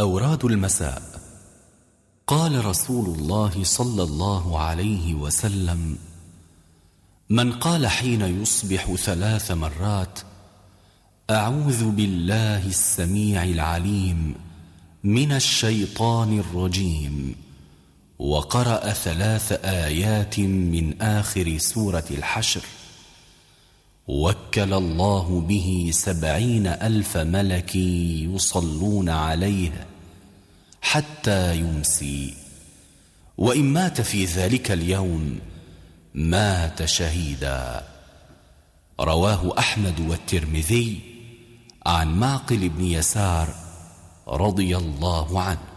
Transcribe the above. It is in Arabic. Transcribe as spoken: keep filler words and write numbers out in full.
أوراد المساء. قال رسول الله صلى الله عليه وسلم: من قال حين يصبح ثلاث مرات: أعوذ بالله السميع العليم من الشيطان الرجيم، وقرأ ثلاث آيات من آخر سورة الحشر، وكل الله به سبعين ألف ملك يصلون عليه حتى يمسي، وإن مات في ذلك اليوم مات شهيدا. رواه أحمد والترمذي عن معقل بن يسار رضي الله عنه.